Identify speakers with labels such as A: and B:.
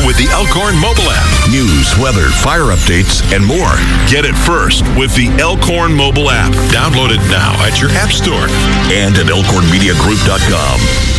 A: with the Elkhorn mobile app. News, weather, fire updates, and more. Get it first with the Elkhorn mobile app. Download it now at your app store and at elkhornmediagroup.com.